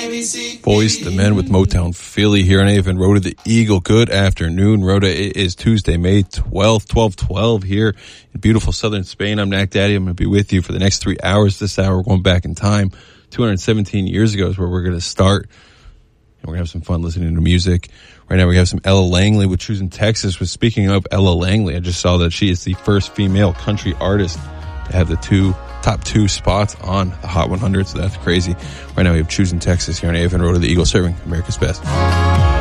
Boys the Men with Motown Philly here on AFN Road to the Eagle. Good afternoon, Rhoda. It is Tuesday, May 12th, 12/12 here in beautiful southern Spain. I'm Knack Daddy. I'm going to be with you for the next 3 hours. This hour, we're going back in time. 217 years ago is where we're going to start. And we're going to have some fun listening to music. Right now we have some Ella Langley with Choosing Texas. But speaking of Ella Langley, I just saw that she is the first female country artist to have the top two spots on the Hot 100, so that's crazy. Right now we have Choosing Texas here on AFN Road to the Eagle, serving America's best.